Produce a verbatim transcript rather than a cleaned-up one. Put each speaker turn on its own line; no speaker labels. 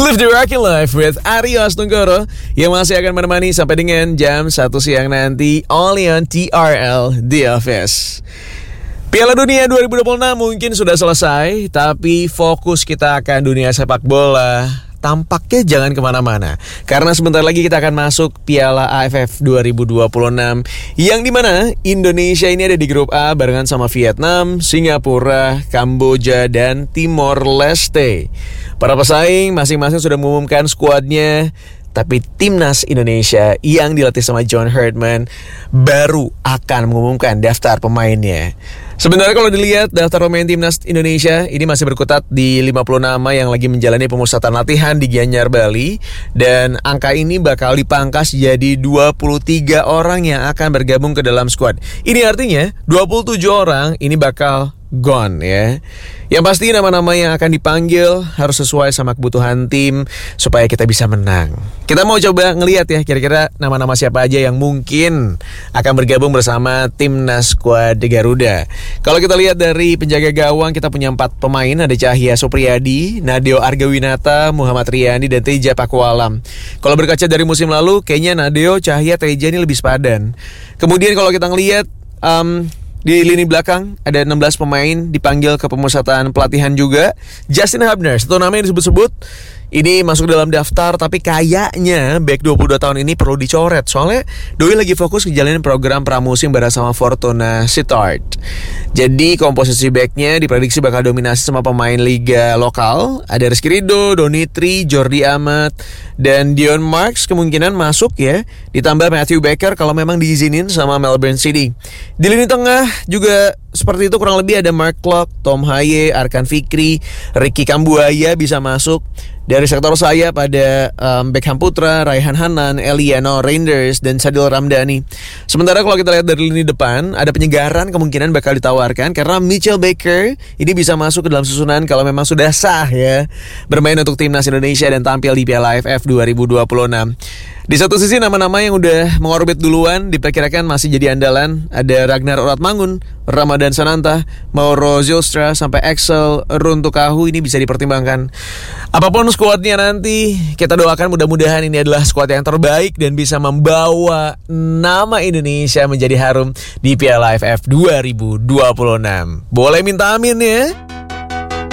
Live the Rockin' Life with Aryo Astunggoro yang masih akan menemani sampai dengan jam satu siang nanti only on T R L The Office. Piala Dunia dua ribu dua puluh enam mungkin sudah selesai, tapi fokus kita akan dunia sepak bola tampaknya jangan kemana-mana, karena sebentar lagi kita akan masuk Piala A F F dua ribu dua puluh enam, yang dimana Indonesia ini ada di grup A barengan sama Vietnam, Singapura, Kamboja, dan Timor Leste. Para pesaing masing-masing sudah mengumumkan skuadnya, tapi timnas Indonesia yang dilatih sama John Herdman baru akan mengumumkan daftar pemainnya. Sebenarnya kalau dilihat daftar pemain timnas Indonesia ini masih berkutat di lima puluh nama yang lagi menjalani pemusatan latihan di Gianyar, Bali. Dan angka ini bakal dipangkas jadi dua puluh tiga orang yang akan bergabung ke dalam skuad. Ini artinya dua puluh tujuh orang ini bakal gone ya. Yang pasti nama-nama yang akan dipanggil harus sesuai sama kebutuhan tim supaya kita bisa menang. Kita mau coba ngelihat ya kira-kira nama-nama siapa aja yang mungkin akan bergabung bersama timnas skuad Garuda. Kalau kita lihat dari penjaga gawang, kita punya empat pemain. Ada Cahya Supriyadi, Nadeo Argawinata, Muhammad Riyandi, dan Teja Pakualam. Kalau berkaca dari musim lalu, kayaknya Nadeo, Cahya, Teja ini lebih sepadan. Kemudian kalau kita ngelihat um, di lini belakang ada enam belas pemain dipanggil ke pemusatan pelatihan juga. Justin Hubner, satu nama yang disebut-sebut ini masuk dalam daftar, tapi kayaknya back dua puluh dua tahun ini perlu dicoret. Soalnya Doi lagi fokus ke jalanin program pramusim bareng sama Fortuna Sittard. Jadi komposisi backnya diprediksi bakal dominasi sama pemain liga lokal. Ada Rizky Ridho, Donitri, Jordi Amat, dan Dion Marks kemungkinan masuk ya. Ditambah Matthew Baker kalau memang diizinin sama Melbourne City. Di lini tengah juga seperti itu, kurang lebih ada Mark Klok, Tom Haye, Arkan Fikri, Ricky Kambuaya bisa masuk. Dari sektor sayap ada um, Beckham Putra, Raihan Hanan, Eliano Reinders, dan Sadil Ramdhani. Sementara kalau kita lihat dari lini depan, ada penyegaran kemungkinan bakal ditawarkan karena Mitchell Baker ini bisa masuk ke dalam susunan kalau memang sudah sah ya bermain untuk timnas Indonesia dan tampil di Piala A F F dua ribu dua puluh enam. Di satu sisi nama-nama yang udah mengorbit duluan diperkirakan masih jadi andalan. Ada Ragnar Oratmangun, Ramadan Sananta, Mauro Zylstra, sampai Axel Runtukahu ini bisa dipertimbangkan. Apapun skuadnya nanti, kita doakan mudah-mudahan ini adalah skuad yang terbaik dan bisa membawa nama Indonesia menjadi harum di Piala A F F dua ribu dua puluh enam. Boleh minta amin ya.